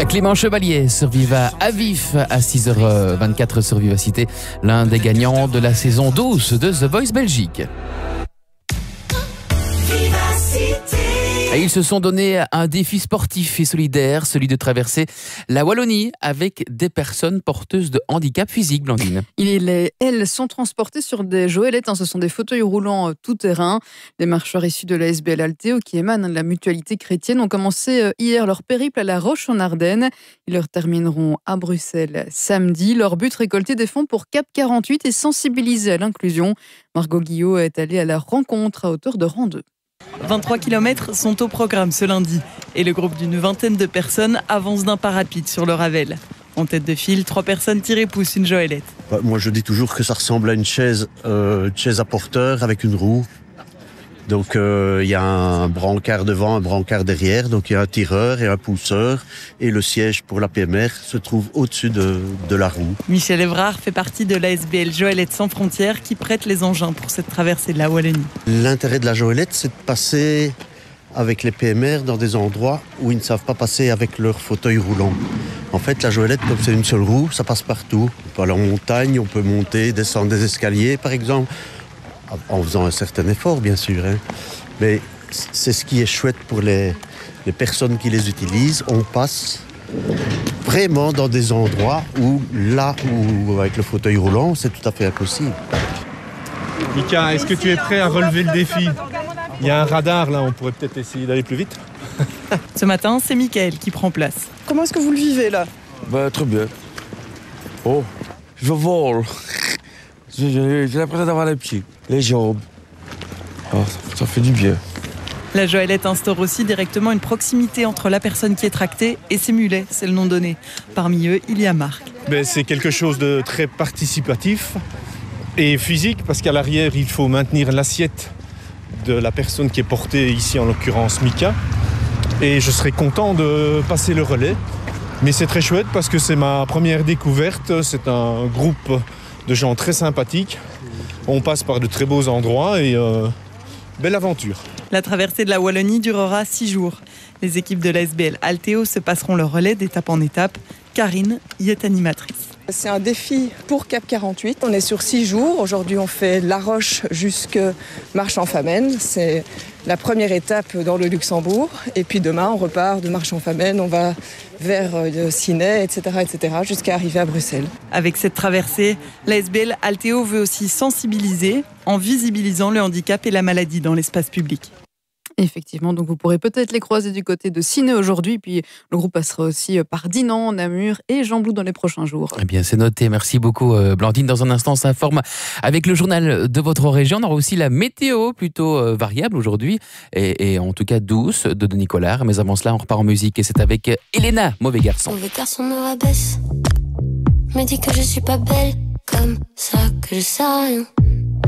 Clément Chevalier sur Viva à vif à 6h24 sur Vivacité, l'un des gagnants de la saison 12 de The Voice Belgique. Et ils se sont donné un défi sportif et solidaire, celui de traverser la Wallonie avec des personnes porteuses de handicap physique, Blandine. Elles sont transportées sur des joëlettes, ce sont des fauteuils roulants tout-terrain. Les marcheurs issus de la SBL Altéo, qui émanent de la mutualité chrétienne, ont commencé hier leur périple à La Roche-en-Ardenne. Ils leur termineront à Bruxelles samedi. Leur but, récolter des fonds pour CAP 48 et sensibiliser à l'inclusion. Margot Guillot est allée à la rencontre à hauteur de rang 2. 23 km sont au programme ce lundi et le groupe d'une vingtaine de personnes avance d'un pas rapide sur le Ravel. En tête de file, 3 personnes tirent et poussent une joëlette. Moi je dis toujours que ça ressemble à une chaise à porteur avec une roue. Donc il y a un brancard devant, un brancard derrière, donc il y a un tireur et un pousseur et le siège pour la PMR se trouve au-dessus de la roue. Michel Evrard fait partie de l'ASBL Joëlette Sans Frontières qui prête les engins pour cette traversée de la Wallonie. L'intérêt de la joëlette, c'est de passer avec les PMR dans des endroits où ils ne savent pas passer avec leur fauteuil roulant. En fait, la joëlette, comme c'est une seule roue, ça passe partout. On peut aller en montagne, on peut monter, descendre des escaliers par exemple, en faisant un certain effort bien sûr, hein. Mais c'est ce qui est chouette pour les personnes qui les utilisent. On passe vraiment dans des endroits où avec le fauteuil roulant c'est tout à fait impossible. Mika, est-ce que tu es prêt à relever le défi? Il y a un radar là, on pourrait peut-être essayer d'aller plus vite. Ce matin, c'est Mickaël qui prend place. Comment est-ce que vous le vivez là? Très bien. Oh, je vole. J'ai l'impression d'avoir les pieds, les jambes. Oh, ça fait du bien. La joëlette instaure aussi directement une proximité entre la personne qui est tractée et ses mulets, c'est le nom donné. Parmi eux, il y a Marc. C'est quelque chose de très participatif et physique parce qu'à l'arrière, il faut maintenir l'assiette de la personne qui est portée, ici en l'occurrence Mika. Et je serais content de passer le relais. Mais c'est très chouette parce que c'est ma première découverte. C'est un groupe de gens très sympathiques. On passe par de très beaux endroits et belle aventure. La traversée de la Wallonie durera 6 jours. Les équipes de l'ASBL Altéo se passeront le relais d'étape en étape. Karine y est animatrice. C'est un défi pour CAP 48. On est sur 6 jours. Aujourd'hui, on fait La Roche jusque Marche-en-Famenne. C'est la première étape dans le Luxembourg. Et puis demain, on repart de Marche-en-Famenne. On va vers Ciney, etc., jusqu'à arriver à Bruxelles. Avec cette traversée, l'ASBL Altéo veut aussi sensibiliser en visibilisant le handicap et la maladie dans l'espace public. Effectivement, donc vous pourrez peut-être les croiser du côté de Ciney aujourd'hui, puis le groupe passera aussi par Dinan, Namur et Gembloux dans les prochains jours. Eh bien, c'est noté. Merci beaucoup, Blandine. Dans un instant, on s'informe avec le journal de votre région. On aura aussi la météo plutôt variable aujourd'hui et en tout cas douce de Denis Collard. Mais avant cela, on repart en musique et c'est avec Elena, Mauvais Garçon. Mauvais garçon me rabaisse, me dit que je suis pas belle, comme ça que je sais rien.